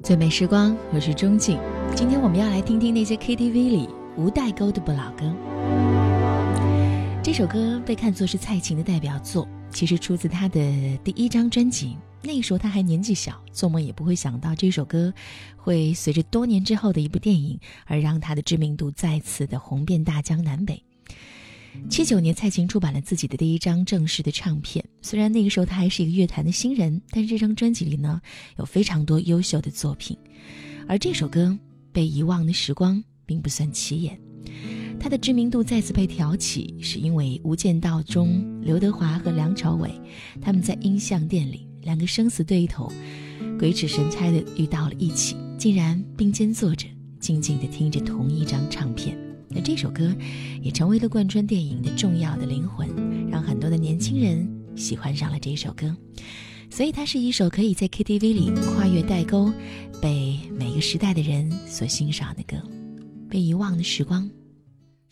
最美时光，我是钟静。今天我们要来听听那些 KTV 里无代沟的不老歌。这首歌被看作是蔡琴的代表作，其实出自她的第一张专辑。那个时候她还年纪小，做梦也不会想到这首歌会随着多年之后的一部电影而让她的知名度再次的红遍大江南北。79年蔡琴出版了自己的第一张正式的唱片，虽然那个时候她还是一个乐坛的新人，但是这张专辑里呢有非常多优秀的作品，而这首歌被遗忘的时光并不算起眼。她的知名度再次被挑起，是因为《无间道》中刘德华和梁朝伟他们在音像店里两个生死对头，鬼使神差的遇到了一起，竟然并肩坐着静静地听着同一张唱片。那这首歌也成为了贯穿电影的重要的灵魂，让很多的年轻人喜欢上了这首歌，所以它是一首可以在 KTV 里跨越代沟，被每个时代的人所欣赏的歌。被遗忘的时光，